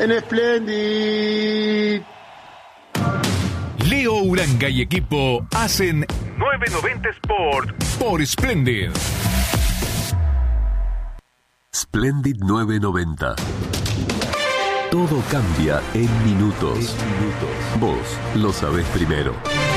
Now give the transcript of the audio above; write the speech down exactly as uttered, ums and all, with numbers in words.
en Splendid. Leo Uranga y equipo hacen novecientos noventa Sport por Splendid. Splendid novecientos noventa. Todo cambia en minutos. En minutos. Vos lo sabés primero.